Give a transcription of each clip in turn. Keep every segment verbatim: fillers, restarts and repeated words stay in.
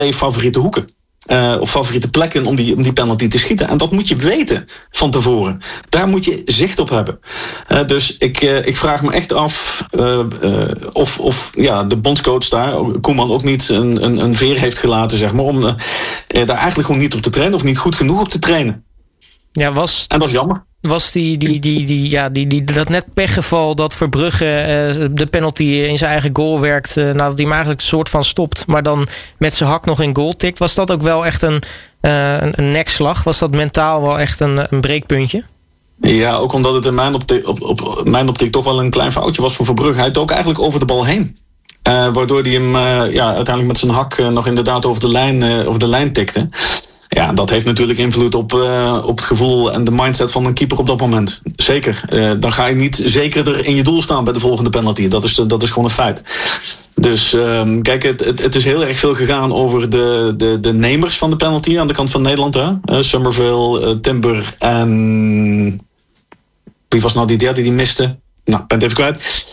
twee favoriete hoeken. Uh, of favoriete plekken om die, om die penalty te schieten. En dat moet je weten van tevoren. Daar moet je zicht op hebben. Uh, dus ik, uh, ik vraag me echt af uh, uh, of, of ja, de bondscoach daar, Koeman, ook niet een, een, een veer heeft gelaten, zeg maar, om uh, daar eigenlijk gewoon niet op te trainen of niet goed genoeg op te trainen. Ja, was... En dat is jammer. Was die, die, die, die, ja, die, die, dat net pechgeval dat Verbrugge uh, de penalty in zijn eigen goal werkt, uh, nadat hij hem eigenlijk een soort van stopt, maar dan met zijn hak nog in goal tikt. Was dat ook wel echt een, uh, een, een nekslag? Was dat mentaal wel echt een, een breekpuntje? Ja, ook omdat het in mijn optiek, op, op mijn optiek toch wel een klein foutje was voor Verbrugge. Hij dook eigenlijk over de bal heen. Uh, waardoor hij hem uh, ja, uiteindelijk met zijn hak uh, nog inderdaad over de lijn, uh, over de lijn tikte. Ja, dat heeft natuurlijk invloed op, uh, op het gevoel en de mindset van een keeper op dat moment. Zeker. Uh, dan ga je niet zekerder in je doel staan bij de volgende penalty. Dat is, dat is gewoon een feit. Dus um, kijk, het, het, het is heel erg veel gegaan over de, de, de nemers van de penalty aan de kant van Nederland. Hè? Uh, Summerville, uh, Timber en... Wie was nou die derde die miste? Nou, ben het even kwijt.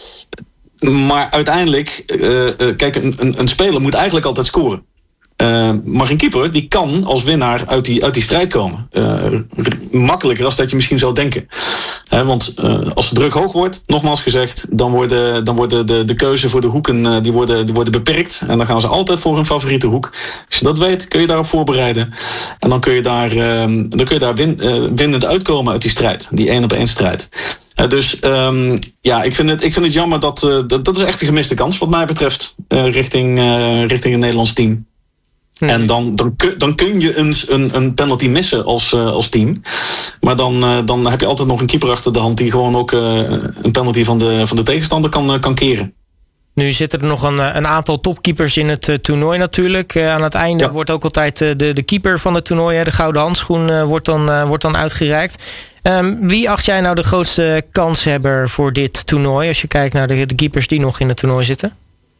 Maar uiteindelijk, uh, uh, kijk, een, een, een speler moet eigenlijk altijd scoren. Uh, maar een keeper die kan als winnaar uit die, uit die strijd komen. Uh, makkelijker dan dat je misschien zou denken. Uh, want uh, als de druk hoog wordt, nogmaals gezegd, dan worden, dan worden de, de keuze voor de hoeken uh, die worden, die worden beperkt. En dan gaan ze altijd voor hun favoriete hoek. Als je dat weet, kun je daarop voorbereiden. En dan kun je daar, uh, dan kun je daar win, uh, winnend uitkomen uit die strijd. Die één op één strijd. Uh, dus um, ja, ik vind het, ik vind het jammer dat, uh, dat... Dat is echt een gemiste kans wat mij betreft. Uh, richting, uh, richting het Nederlands team. Hmm. En dan, dan, dan kun je eens een, een penalty missen als, uh, als team. Maar dan, uh, dan heb je altijd nog een keeper achter de hand die gewoon ook uh, een penalty van de, van de tegenstander kan, uh, kan keren. Nu zitten er nog een, een aantal topkeepers in het uh, toernooi natuurlijk. Uh, aan het einde ja. wordt ook altijd uh, de, de keeper van het toernooi, hè, de gouden handschoen, uh, wordt, dan, uh, wordt dan uitgereikt. Um, wie acht jij nou de grootste kanshebber voor dit toernooi, als je kijkt naar de, de keepers die nog in het toernooi zitten?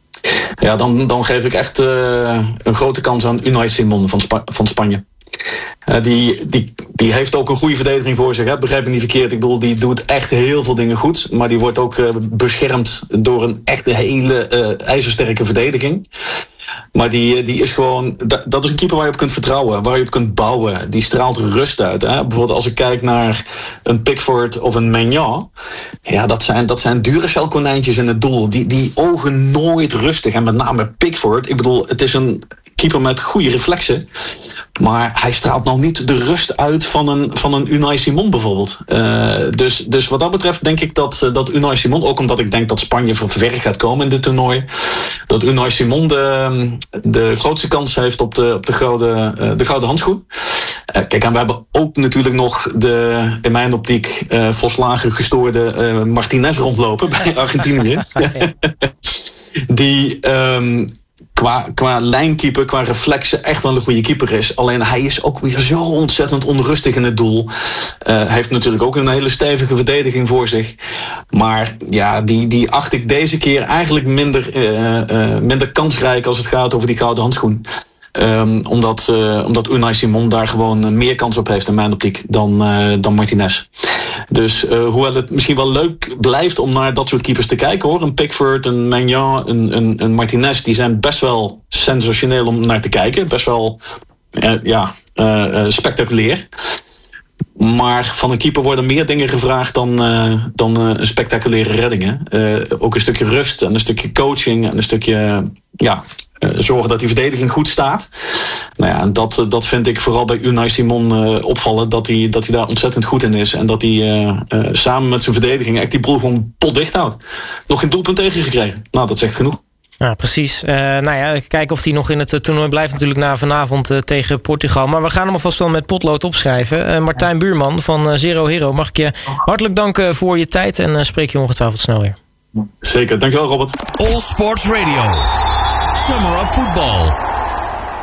Ja, dan, dan geef ik echt uh, een grote kans aan Unai Simon van, Spa- van Spanje. Uh, die, die, die heeft ook een goede verdediging voor zich. Hè? Begrijp me niet verkeerd. Ik bedoel, die doet echt heel veel dingen goed. Maar die wordt ook uh, beschermd door een echt hele uh, ijzersterke verdediging. Maar die, die is gewoon... Dat is een keeper waar je op kunt vertrouwen. Waar je op kunt bouwen. Die straalt rust uit. Hè? Bijvoorbeeld als ik kijk naar een Pickford of een Maignan. Ja, dat zijn, dat zijn Duracell-konijntjes in het doel. Die, die ogen nooit rustig. En met name Pickford. Ik bedoel, het is een keeper met goede reflexen. Maar hij straalt nog niet de rust uit van een, van een Unai Simon bijvoorbeeld. Uh, dus, dus wat dat betreft denk ik dat, dat Unai Simon... Ook omdat ik denk dat Spanje ver gaat komen in dit toernooi... dat Unai Simon de, de grootste kans heeft op de, op de, gouden, uh, de gouden handschoen. Uh, kijk, en we hebben ook natuurlijk nog de, in mijn optiek... Uh, volslagen gestoorde uh, Martinez rondlopen bij Argentinië. Die... Um, Qua, qua lijnkeeper, qua reflexen echt wel een goede keeper is. Alleen hij is ook weer zo ontzettend onrustig in het doel. Uh, hij heeft natuurlijk ook een hele stevige verdediging voor zich. Maar ja, die, die acht ik deze keer eigenlijk minder, uh, uh, minder kansrijk als het gaat over die gouden handschoen. Um, omdat, uh, omdat Unai Simon daar gewoon uh, meer kans op heeft in mijn optiek dan, uh, dan Martinez. Dus uh, hoewel het misschien wel leuk blijft om naar dat soort keepers te kijken hoor. Een Pickford, een Maignan, een, een, een Martinez, die zijn best wel sensationeel om naar te kijken. Best wel uh, ja, uh, uh, spectaculair. Maar van een keeper worden meer dingen gevraagd dan, uh, dan uh, een spectaculaire reddingen. Uh, ook een stukje rust en een stukje coaching en een stukje... Uh, ja, Uh, zorgen dat die verdediging goed staat. Nou ja, en dat, dat vind ik vooral bij Unai Simon uh, opvallen. Dat hij, dat hij daar ontzettend goed in is. En dat hij uh, uh, samen met zijn verdediging echt die boel gewoon potdicht houdt. Nog geen doelpunt tegengekregen. Nou, dat zegt genoeg. Ja, precies. Uh, nou ja, kijken of hij nog in het uh, toernooi blijft natuurlijk na vanavond uh, tegen Portugal. Maar we gaan hem alvast wel met potlood opschrijven. Uh, Martijn Buurman van uh, Zero Hero, mag ik je hartelijk danken voor je tijd. En uh, spreek je ongetwijfeld snel weer. Zeker, dankjewel Robert. All Sports Radio. Summer of Football.